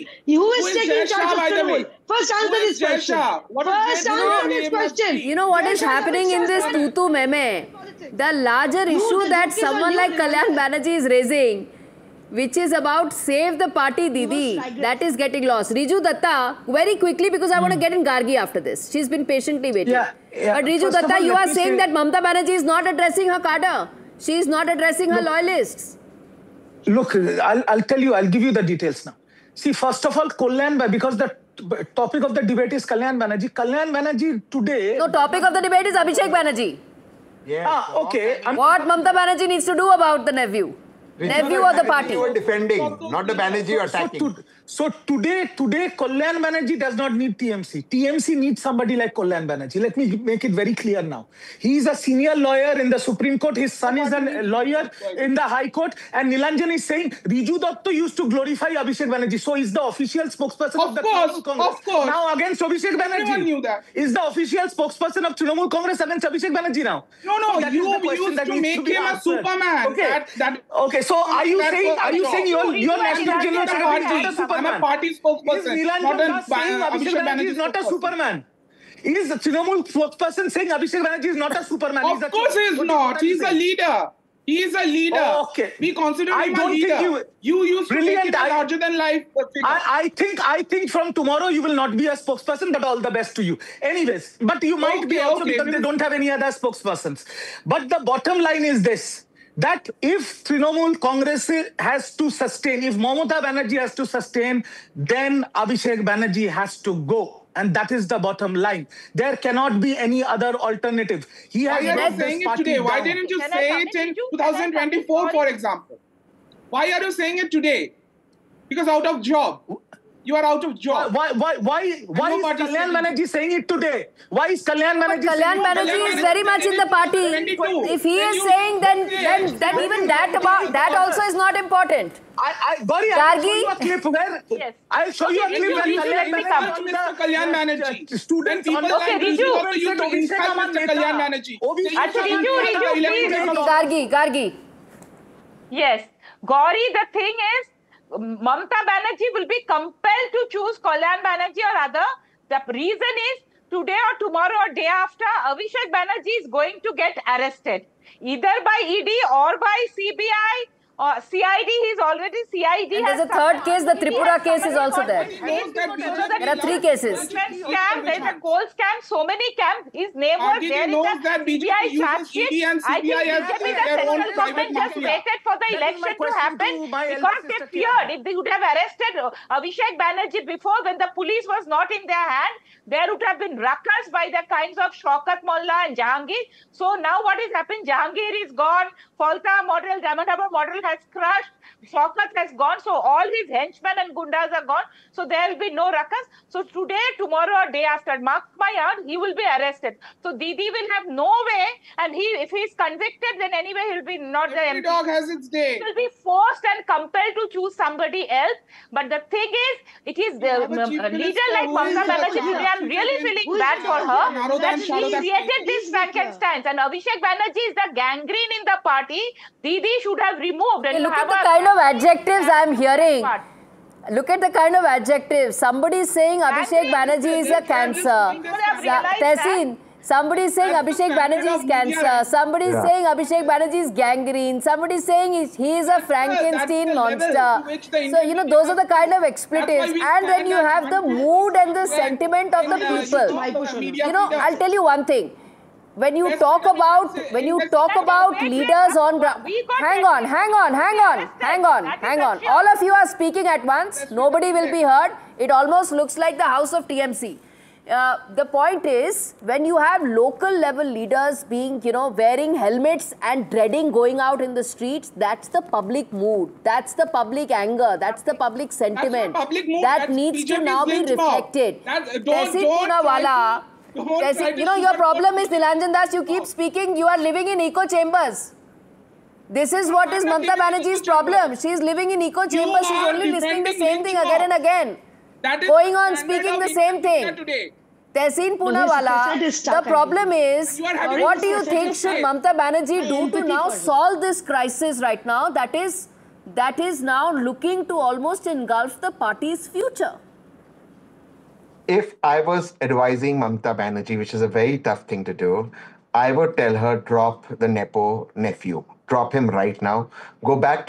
Who is taking charge of Trinamool? First answer this question. First answer this question. You know what is happening in this tutu meme? The larger issue that someone like Kalyan Banerjee is raising, which is about save the party Didi, that is getting lost. Riju Datta, very quickly, because I want to get in Gargi after this. She's been patiently waiting. But Riju Datta, you are saying that Mamata Banerjee is not addressing her cadre. She is not addressing her loyalists. Look, I'll tell you, I'll give you the details now. See, first of all, because the topic of the debate is Kalyan Banerjee. Kalyan Banerjee today... No, topic of the debate is Abhishek Banerjee. Yeah. Okay. What Mamata Banerjee needs to do about the nephew? Nephew of the party. You are defending, not the Banerjee you are attacking. So today, Kalyan Banerjee does not need TMC. TMC needs somebody like Kalyan Banerjee. Let me make it very clear now. He is a senior lawyer in the Supreme Court. His son is a lawyer in the High Court. And Nilanjan is saying Riju Datta used to glorify Abhishek Banerjee. So he's the official spokesperson of the Trinamool Congress. Of course. Now against Abhishek Banerjee. Everyone knew that. Is the official spokesperson of Trinamool Congress against Abhishek Banerjee now? No, so you used to make him a Superman. Okay, so are you saying your National General Secretary is not a Superman? I'm a party spokesperson. Is Nilanjan saying Abhishek Banerjee is not a Superman? Is the Trinamool spokesperson saying Abhishek Banerjee is not a Superman? Of course he is not. He's a leader. He is a leader. Oh, okay. We consider him a leader. You used to make him a larger than life figure. I think from tomorrow you will not be a spokesperson, but all the best to you. Anyways, but you might be also because they don't have any other spokespersons. But the bottom line is this. That if Trinamool Congress has to sustain, if Mamata Banerjee has to sustain, then Abhishek Banerjee has to go. And that is the bottom line. There cannot be any other alternative. He has Why are you saying it today? Why didn't you say it in 2024, for example? Why are you saying it today? Because out of job. You are out of job. Why is Kalyan Banerjee saying it today? Why is Kalyan Banerjee saying it? Kalyan Banerjee is very much in the party. If he is saying, then even that also is not important. I'll show you a clip where Kalyan Banerjee. Students on the Riju used to insult Mr. Kalyan Banerjee. Gargi. Yes. Gauri, the thing is, Mamata Banerjee will be compelled to choose Kalyan Banerjee or other. The reason is, today or tomorrow or day after, Abhishek Banerjee is going to get arrested. Either by ED or by CBI or CID. He's already CID. And there's a third case, the Tripura case is also there. There are 3 cases. Scam, there's a coal scam, so many scams. His name was there in the CBI charge sheet. I think the central government just waited for the election to happen because they feared if they would have arrested Abhishek Banerjee before, when the police was not in their hand, there would have been ruckus by the kinds of Shaukat Mullah and Jahangir. So now what has happened? Jahangir is gone, Falta model, Damanhaba model has crushed, Shaukat has gone, so all his henchmen and gundas are gone, so there will be no ruckus. So today, tomorrow or day after, mark my word, he will be arrested. So Didi will have no way, and if he is convicted, then anyway he will be not the MP. Every dog has its day. He will be forced and compelled to choose somebody else. But the thing is, it is the leader like Mamata Banerjee today. I'm really feeling bad for her that she created this Frankenstein. And Abhishek Banerjee is the gangrene in the party. Didi should have removed. And look at the kind of adjectives I'm hearing. Look at the kind of adjectives. Somebody is saying Abhishek Banerjee is a cancer. Tehseen, somebody is saying Abhishek Banerjee is cancer. Somebody is saying Abhishek Banerjee is gangrene. Somebody is saying he is a Frankenstein monster. So, you know, those are the kind of expletives. And then you have the mood and the sentiment of the people. You know, I'll tell you one thing. When you talk about leaders on ground, hang on. All of you are speaking at once. Nobody will be heard. It almost looks like the house of TMC. The point is, when you have local level leaders being, you know, wearing helmets and dreading going out in the streets, that's the public mood. That's the public anger. That's the public sentiment. That needs to now be reflected. Tehseen Poonawalla. You know, your problem is, Nilanjan Das, you keep speaking, you are living in echo chambers. This is what is Mamata Banerjee's problem. She is living in echo chambers. She is only listening the same thing again and again. Going on speaking the same thing. Tehseen Poonawalla, the problem is, what do you think should Mamata Banerjee do to now solve this crisis right now? That is that is now looking to almost engulf the party's future? If I was advising Mamata Banerjee, which is a very tough thing to do, I would tell her, drop the Nepo nephew. Drop him right now. Go back